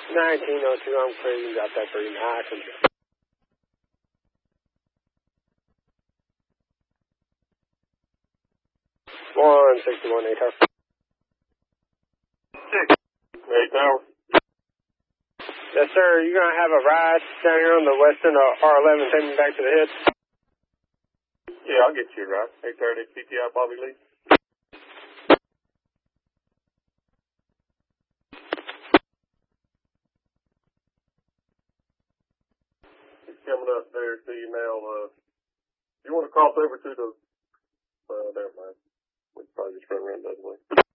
1902, I'm clear. You got that pretty nice. 161 8 Tower. 8 Tower. Yes, sir. You're going to have a ride down here on the west end of R11 taking me back to the hit? Yeah, I'll get you a ride. 830 PTI Bobby Lee. It's coming up there to you now. You want to cross over to the... never mind. We can probably just run around the other way.